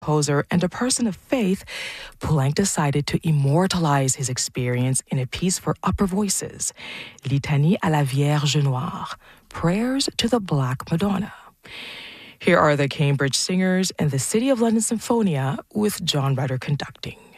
composer and a person of faith, Poulenc decided to immortalize his experience in a piece for upper voices, Litanie à la Vierge Noire, Prayers to the Black Madonna. Here are the Cambridge Singers and the City of London Symphonia with John Rutter conducting.